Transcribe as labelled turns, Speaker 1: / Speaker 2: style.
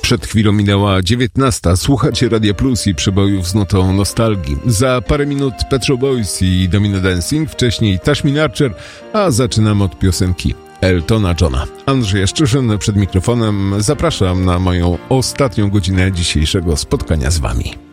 Speaker 1: Przed chwilą minęła 19. Słuchacie Radia Plus i przebojów z notą nostalgii. Za parę minut Pet Shop Boys i Domino Dancing, wcześniej Tashmin Archer, a zaczynamy od piosenki Eltona Johna. Andrzej Jaszczyszyn przed mikrofonem. Zapraszam na moją ostatnią godzinę dzisiejszego spotkania z wami.